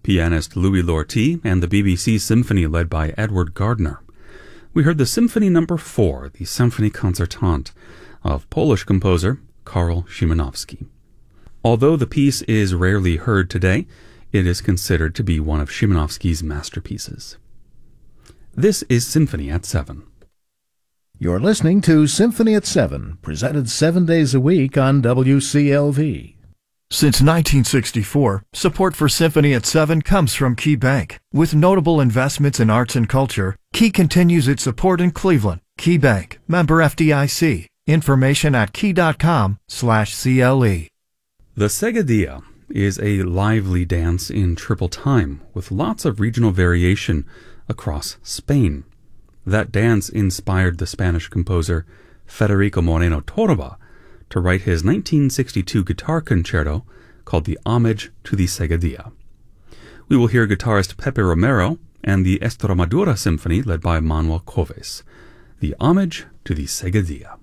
pianist Louis Lortie, and the BBC Symphony led by Edward Gardner. We heard the Symphony No. 4, the Symphonie Concertante, of Polish composer Karl Szymanowski. Although the piece is rarely heard today, it is considered to be one of Szymanowski's masterpieces. This is Symphony at 7. You're listening to Symphony at 7, presented 7 days a week on WCLV. Since 1964, support for Symphony at 7 comes from Key Bank. With notable investments in arts and culture, Key continues its support in Cleveland. Key Bank, member FDIC. Information at key.com/CLE. The Seguidilla is a lively dance in triple time with lots of regional variation across Spain. That dance inspired the Spanish composer Federico Moreno Torba to write his 1962 guitar concerto called the Homage to the Seguidilla. We will hear guitarist Pepe Romero and the Estremadura Symphony led by Manuel Coves, the Homage to the Seguidilla.